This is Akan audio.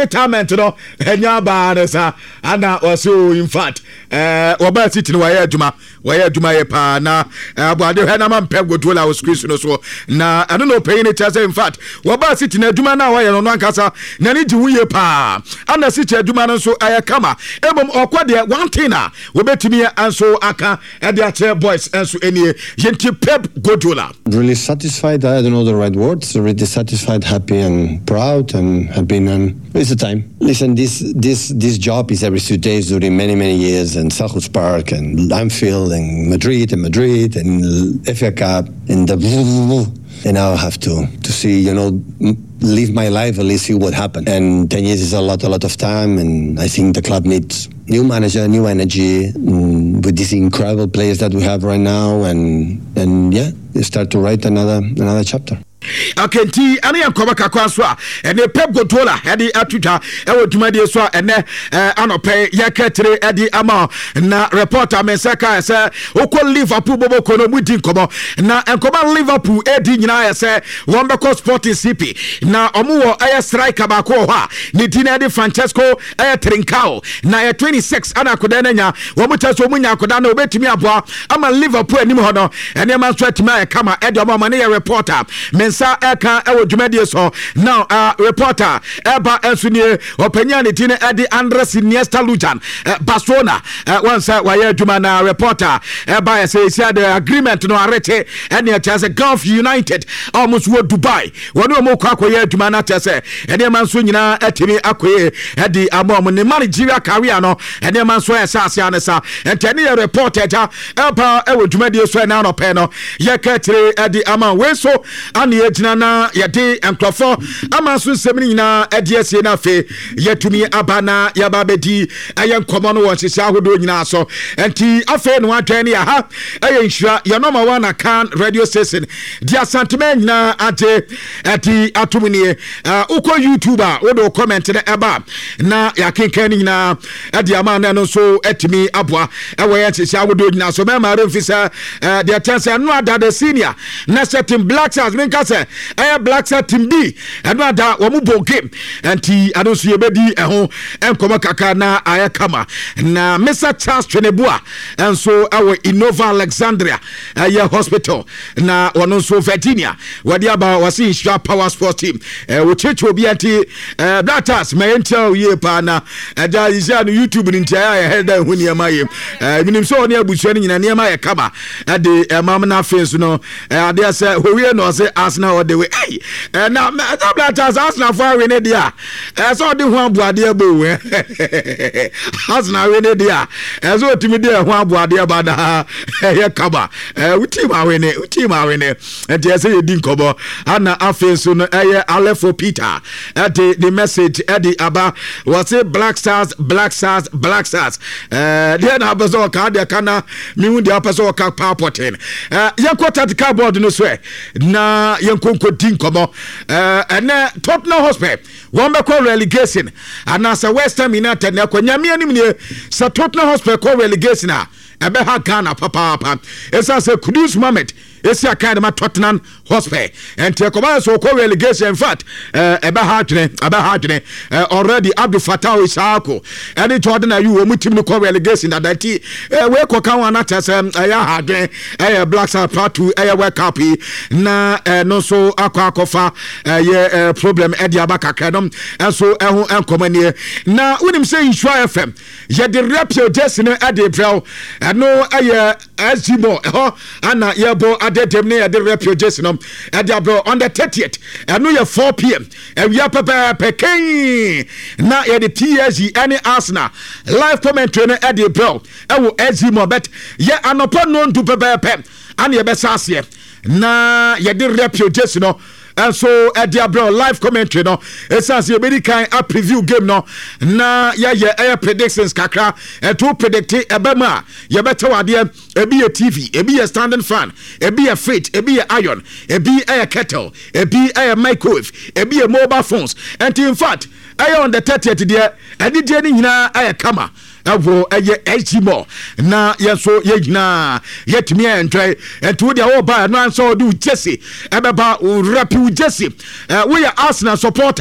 retirement no enya ba na sa ana also in fact oba city no waya adwuma ye pa na abuade hwe na mampe godola o screen no so na I don't know pay ni say in fact oba city na adwuma na waya no ankasa na ni jiwuye pa ana city adwuma no so aya kama ebom okode one thing na we betimi anso aka e de ache boys anso enie yenti Pep Guardiola really satisfied. I don't know the right words. Really satisfied, happy and proud, and have been it's the time. Listen, this job is every 2 days during many years, and Selhurst Park and Anfield and Madrid and FA Cup and and now I have to see, live my life, at least see what happened. And 10 years is a lot of time, and I think the club needs new manager, new energy, with these incredible players that we have right now, and yeah, they start to write another chapter. Akenti ane yankoba kakwa so a ene Pep Guardiola edi atuta ewo dwumade so a ene anope yaketre edi ama na reporter mensaka se okọ Liverpool bobo kono mudi nkomo na enkoba Liverpool edi nyina ya se Wombeko Sporting CP na omuwo aye striker ba ko ho a ne di na edi Francesco aye Trincao na ya 26 ana koda na nya wo mutaso munya koda na obetimi aboa ama Liverpool anim ho no ene man so atimi aye kama edi omo ma ne ya reporter sa eka ewo dwumade so now reporter eba ensunie opanya ne tine edi Andres Iniesta Lujan Barcelona once waya dwuma na reporter eba say the agreement no arete ene chance Gulf United almost wo Dubai wonu mo kwa akoya dwuma na tese ene man so nyina etimi akoye edi amom ne Nigeria career no ene man so esase anesa entene ye reporter ja eba ewo dwumade so na no pe no ye ketre edi ama we so ani ejina na yede enkrofo amanso semni nyina ediesie na fe yetumi abana yababedi ayenkomo no wonsisi ahodo nyina so enti afe no atwen ya ha ayenhira ya number 1 Kan radio station dia santime nyina ate ati atumnie uko YouTuber wodo comment na eba na yakenkan nyina ade amana no so etimi aboa ewo yensisi ahodo nyina so mema remfisa dia chance no adada senior na setting Black Stars menkase Black Stars team B eno ada wo mu bo game anti adonso yebedi eho enkomo kaka na ayakama na Mr. Charles Twenebua enso awo Innova Alexandria hospital na wono so Virginia wadi aba wasi insure power sports team wo cheche obi anti Black Stars mental ye pa na ada isa no YouTube ntia ya header hu niam aye minim so oni abusuani nyina niam aye kama ade mam na face no ade ase howie no se Arsenal or the way na Black Stars Arsenal for win dia so de ho abuade abo Arsenal win dia so timi de ho abuade abada ye kaba utim awene and yes ye din kobo ana afenso no Alefo Peter the message the aba was say Black Stars there na abazo ka de kana mi hu de apaso ka powerpoint ye kwata the cardboard no so na ye nkonko din kobo ene Tottenham Hotspur Wombeko relegation and as a West Ham United na kwanyame anim ne sa Tottenham Hotspur ko relegation a ebe ha Ghana papa esa se Kudus Mohammed esi akadema Tottenham Hotspur and tekoba so ko relegation in fact ebe ha dwene already Abdul Fattah Isako and it ordinary you mutim no ko relegation that we ko kan wana tese ya ha dwene Black Stars part 2 World Cup na no so akofa ye problem e dia bakakra dom so ehu enkomanie na unim say Insure FM ye de rapio desine e de brel no aye azimo ho ana ye bo adedem ne de rapio desine e de bro on the 30th no ye 4 p.m. we are pekin na ye de PSG any Arsenal live commentary no e de brel e wo azimo bet ye anopo no ndu pepe ana ye besase na ye de rapio desine and so Diablo live commentary no essence you be kind a preview game no na ya predictions kakra and to predict ebema you better wade e be a TV e be a standing fan e be a fridge e be a iron e be a kettle e be a microwave e be a mobile phones and in fact on the 30th there and the journey nyina kama evo HG na yeso yegina yetimi entry entu de wo ba no anso do Jesse ebeba rap Jesse we are Arsenal supporter